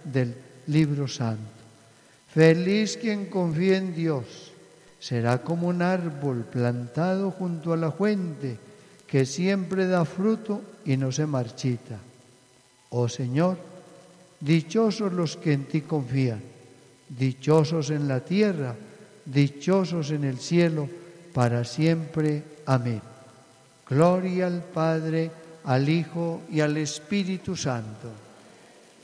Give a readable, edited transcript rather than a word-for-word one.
del libro santo. Feliz quien confía en Dios, será como un árbol plantado junto a la fuente, que siempre da fruto y no se marchita. Oh Señor, dichosos los que en ti confían, dichosos en la tierra, dichosos en el cielo, para siempre. Amén. Gloria al Padre, al Hijo y al Espíritu Santo.